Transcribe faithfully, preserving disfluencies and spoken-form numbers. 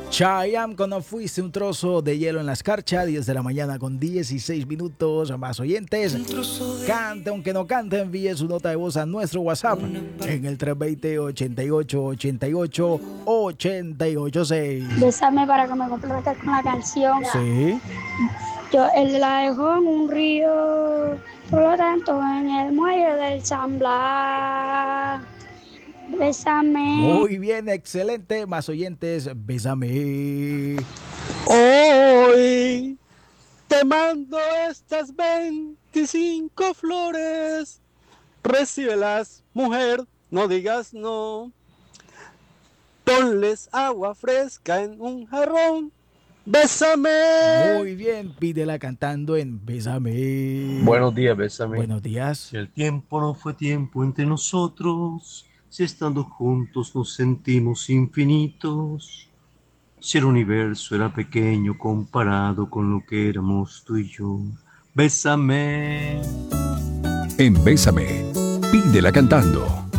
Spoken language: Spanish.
Chayanne con No Fuiste, un trozo de hielo en la escarcha. Diez de la mañana con dieciséis minutos. Más oyentes, cante aunque no cante, envíe su nota de voz a nuestro WhatsApp en el tres dos cero, ochenta y ocho, ochenta y ocho, ochenta y ocho seis. Bésame para que me complete con la canción. Sí. Yo, él la dejó en un río, por lo tanto en el muelle del San Blas. Bésame. Muy bien, excelente. Más oyentes, bésame. Hoy te mando estas veinticinco flores. Recíbelas, mujer, no digas no. Ponles agua fresca en un jarrón. Bésame. Muy bien, pídela cantando en Bésame. Buenos días, Bésame. Buenos días. Si el tiempo no fue tiempo entre nosotros, si estando juntos nos sentimos infinitos, si el universo era pequeño comparado con lo que éramos tú y yo, bésame. En Bésame, pídela cantando.